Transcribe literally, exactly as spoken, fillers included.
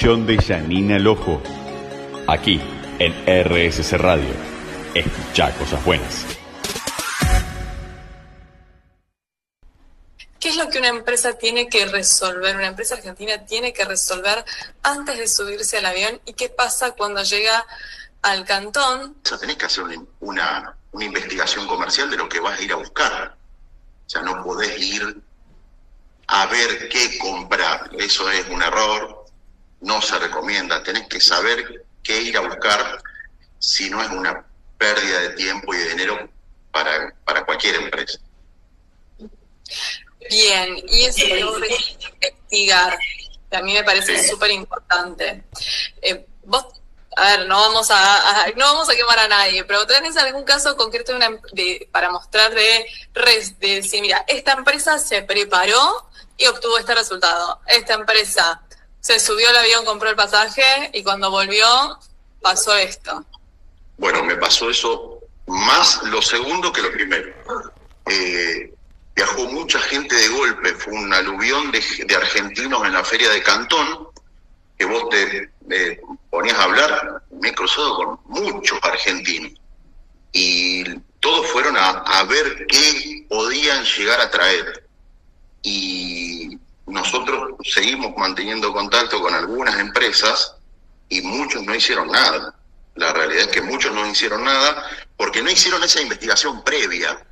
conducción de Janina Lojo. Aquí, en R S C Radio. Escuchá cosas buenas. ¿Qué es lo que una empresa tiene que resolver, una empresa argentina tiene que resolver antes de subirse al avión? ¿Y qué pasa cuando llega al cantón? O sea, tenés que hacer una, una, una investigación comercial de lo que vas a ir a buscar. O sea, no podés ir a ver qué comprar. Eso es un error, no se recomienda. Tenés que saber qué ir a buscar, si no es una pérdida de tiempo y de dinero para, para cualquier empresa. Bien, y eso que vos decís, investigar, que a mí me parece súper importante. Eh, vos, a ver, no vamos a, a no vamos a quemar a nadie, pero ¿tenés algún caso concreto de una, de, para mostrar de, de decir, mira, esta empresa se preparó y obtuvo este resultado? Esta empresa se subió al avión, compró el pasaje y cuando volvió pasó esto. Bueno, me pasó eso más lo segundo que lo primero. Eh... Viajó mucha gente de golpe, fue un aluvión de, de argentinos en la feria de Cantón, que vos te eh, ponías a hablar. Me he cruzado con muchos argentinos y todos fueron a, a ver qué podían llegar a traer. Y nosotros seguimos manteniendo contacto con algunas empresas y muchos no hicieron nada. La realidad es que muchos no hicieron nada porque no hicieron esa investigación previa.